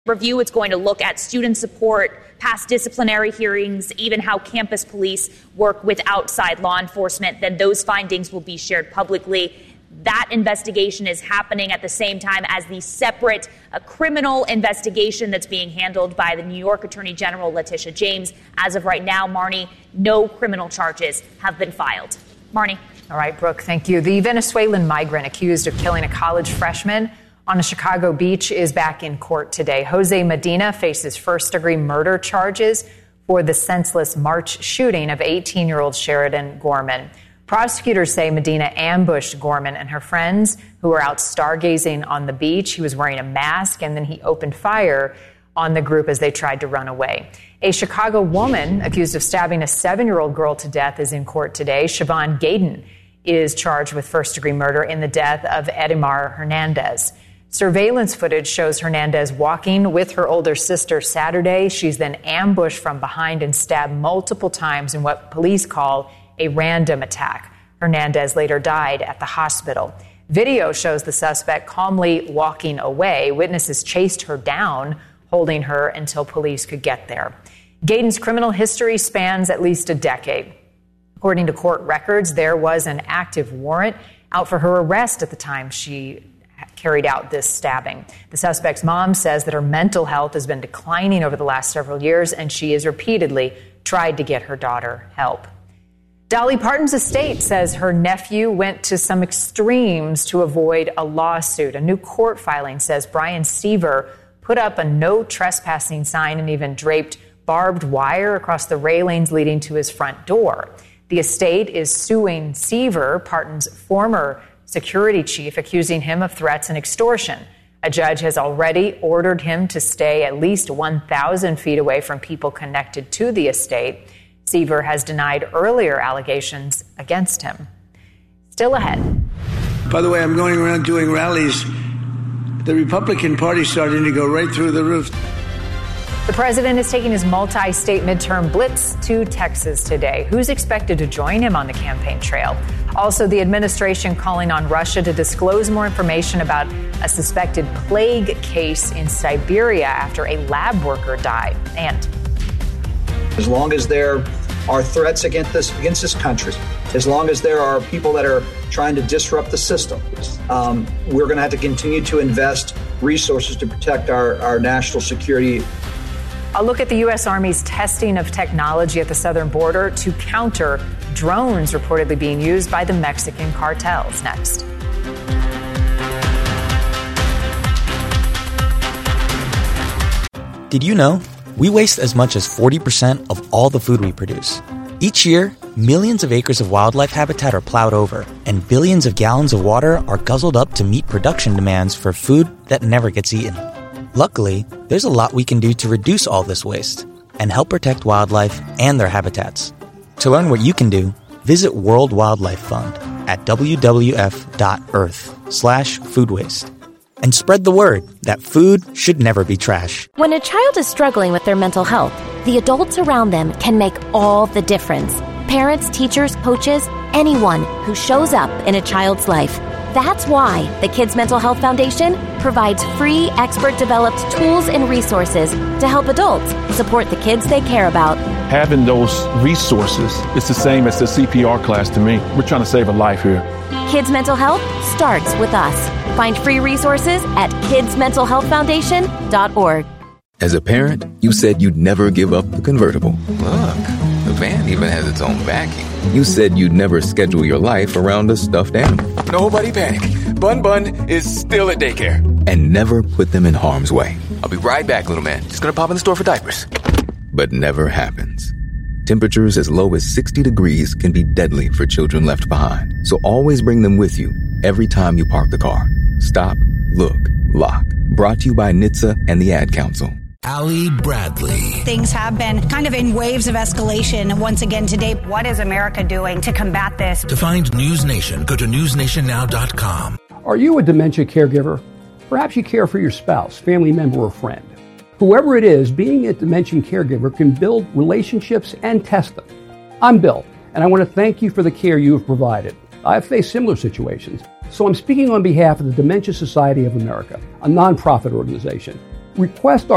Review, it's going to look at student support, past disciplinary hearings, even how campus police work with outside law enforcement. Then those findings will be shared publicly. That investigation is happening at the same time as the separate criminal investigation that's being handled by the New York Attorney General Letitia James. As of right now, Marnie, no criminal charges have been filed. Marnie. All right, Brooke, thank you. The Venezuelan migrant accused of killing a college freshman on a Chicago beach is back in court today. Jose Medina faces first-degree murder charges for the senseless March shooting of 18-year-old Sheridan Gorman. Prosecutors say Medina ambushed Gorman and her friends who were out stargazing on the beach. He was wearing a mask, and then he opened fire on the group as they tried to run away. A Chicago woman accused of stabbing a 7-year-old girl to death is in court today. Siobhan Gaydon is charged with first-degree murder in the death of Edimar Hernandez. Surveillance footage shows Hernandez walking with her older sister Saturday. She's then ambushed from behind and stabbed multiple times in what police call a random attack. Hernandez later died at the hospital. Video shows the suspect calmly walking away. Witnesses chased her down, holding her until police could get there. Gaydon's criminal history spans at least a decade. According to court records, there was an active warrant out for her arrest at the time she carried out this stabbing. The suspect's mom says that her mental health has been declining over the last several years, and she has repeatedly tried to get her daughter help. Dolly Parton's estate says her nephew went to some extremes to avoid a lawsuit. A new court filing says Brian Seaver put up a no trespassing sign and even draped barbed wire across the railings leading to his front door. The estate is suing Seaver, Parton's former security chief, accusing him of threats and extortion. A judge has already ordered him to stay at least 1,000 feet away from people connected to the estate. Seaver has denied earlier allegations against him. Still ahead. By the way, I'm going around doing rallies. The Republican Party starting to go right through the roof. The president is taking his multi-state midterm blitz to Texas today. Who's expected to join him on the campaign trail? Also, the administration calling on Russia to disclose more information about a suspected plague case in Siberia after a lab worker died. And as long as there are threats against this country, as long as there are people that are trying to disrupt the system, we're going to have to continue to invest resources to protect our national security. A look at the U.S. Army's testing of technology at the southern border to counter drones reportedly being used by the Mexican cartels. Next. Did you know we waste as much as 40% of all the food we produce? Each year, millions of acres of wildlife habitat are plowed over, and billions of gallons of water are guzzled up to meet production demands for food that never gets eaten. Luckily, there's a lot we can do to reduce all this waste and help protect wildlife and their habitats. To learn what you can do, visit World Wildlife Fund at wwf.earth/food waste. And spread the word that food should never be trash. When a child is struggling with their mental health, the adults around them can make all the difference. Parents, teachers, coaches, anyone who shows up in a child's life. That's why the Kids Mental Health Foundation provides free, expert-developed tools and resources to help adults support the kids they care about. Having those resources is the same as the CPR class to me. We're trying to save a life here. Kids Mental Health starts with us. Find free resources at kidsmentalhealthfoundation.org. As a parent, you said you'd never give up the convertible. Look, the van even has its own backing. You said you'd never schedule your life around a stuffed animal. Nobody panic. Bun Bun is still at daycare. And never put them in harm's way. I'll be right back, little man. Just gonna pop in the store for diapers. But never happens. Temperatures as low as 60 degrees can be deadly for children left behind. So always bring them with you every time you park the car. Stop, look, lock. Brought to you by NHTSA and the Ad Council. Allie Bradley. Things have been kind of in waves of escalation once again today. What is America doing to combat this? To find News Nation, go to newsnationnow.com. Are you a dementia caregiver? Perhaps you care for your spouse, family member, or friend. Whoever it is, being a dementia caregiver can build relationships and test them. I'm Bill, and I want to thank you for the care you have provided. I've faced similar situations, so I'm speaking on behalf of the Dementia Society of America, a nonprofit organization. Request our